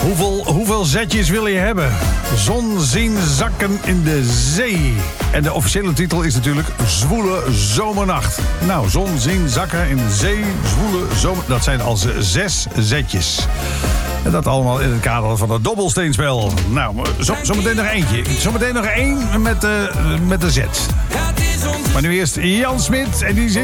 Hoeveel zetjes wil je hebben? Zon zien zakken in de zee. En de officiële titel is natuurlijk Zwoele Zomernacht. Nou, zon zien zakken in de zee, zwoele zomer... Dat zijn al 6 zetjes. En dat allemaal in het kader van het dobbelsteenspel. Nou, zometeen nog eentje. Zometeen nog één met de Z. Maar nu eerst Jan Smit en die zingt...